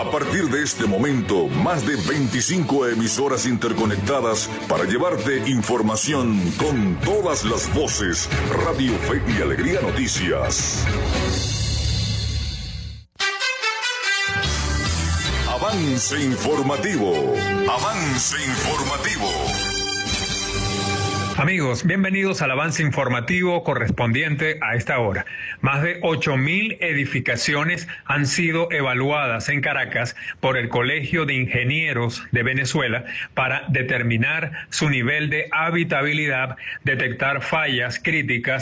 A partir de este momento, más de 25 emisoras interconectadas para llevarte información con todas las voces. Radio Fe y Alegría Noticias. Avance informativo. Avance informativo. Amigos, bienvenidos al avance informativo correspondiente a esta hora. Más de 8.000 edificaciones han sido evaluadas en Caracas por el Colegio de Ingenieros de Venezuela para determinar su nivel de habitabilidad, detectar fallas críticas